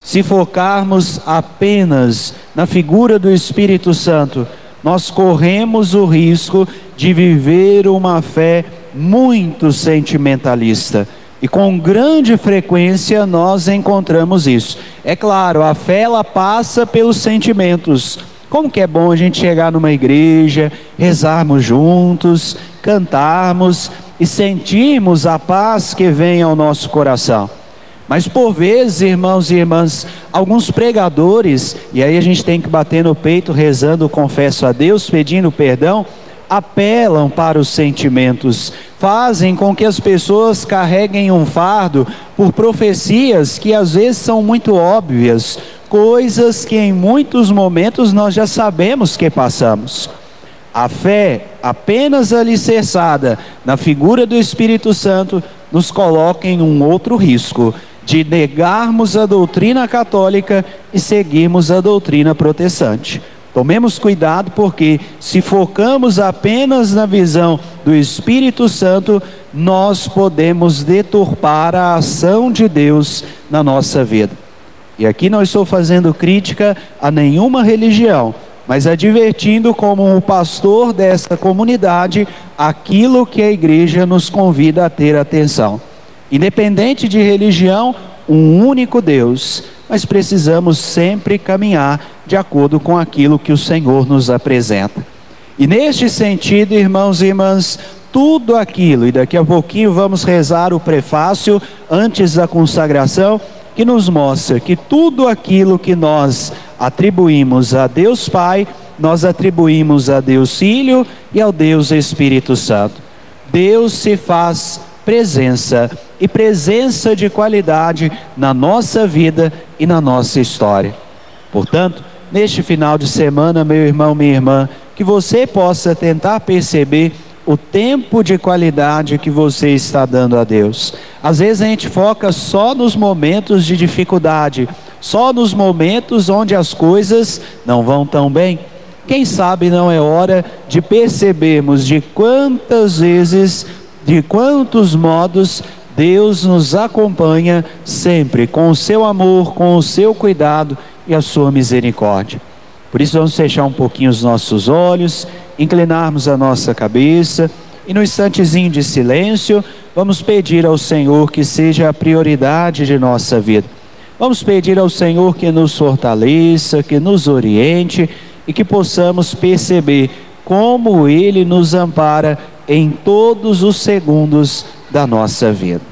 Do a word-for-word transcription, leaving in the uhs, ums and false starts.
Se focarmos apenas na figura do Espírito Santo, nós corremos o risco de viver uma fé muito sentimentalista. E com grande frequência nós encontramos isso. É claro, a fé ela passa pelos sentimentos. Como que é bom a gente chegar numa igreja, rezarmos juntos, cantarmos e sentirmos a paz que vem ao nosso coração. Mas por vezes, irmãos e irmãs, alguns pregadores, e aí a gente tem que bater no peito, rezando, confesso a Deus, pedindo perdão, apelam para os sentimentos, fazem com que as pessoas carreguem um fardo por profecias que às vezes são muito óbvias, coisas que em muitos momentos nós já sabemos que passamos. A fé apenas alicerçada na figura do Espírito Santo nos coloca em um outro risco, de negarmos a doutrina católica e seguirmos a doutrina protestante. Tomemos cuidado, porque se focamos apenas na visão do Espírito Santo, nós podemos deturpar a ação de Deus na nossa vida. E aqui não estou fazendo crítica a nenhuma religião, mas advertindo como o pastor dessa comunidade aquilo que a igreja nos convida a ter atenção. Independente de religião, um único Deus, mas precisamos sempre caminhar de acordo com aquilo que o Senhor nos apresenta. E neste sentido, irmãos e irmãs, tudo aquilo, e daqui a pouquinho vamos rezar o prefácio antes da consagração, que nos mostra que tudo aquilo que nós atribuímos a Deus Pai, nós atribuímos a Deus Filho e ao Deus Espírito Santo. Deus se faz presença, e presença de qualidade na nossa vida e na nossa história. Portanto, neste final de semana, meu irmão, minha irmã, que você possa tentar perceber o tempo de qualidade que você está dando a Deus. Às vezes a gente foca só nos momentos de dificuldade, só nos momentos onde as coisas não vão tão bem. Quem sabe não é hora de percebermos de quantas vezes, de quantos modos Deus nos acompanha sempre com o seu amor, com o seu cuidado e a sua misericórdia. Por isso vamos fechar um pouquinho os nossos olhos, inclinarmos a nossa cabeça e num instantezinho de silêncio vamos pedir ao Senhor que seja a prioridade de nossa vida. Vamos pedir ao Senhor que nos fortaleça, que nos oriente e que possamos perceber como Ele nos ampara em todos os segundos da nossa vida.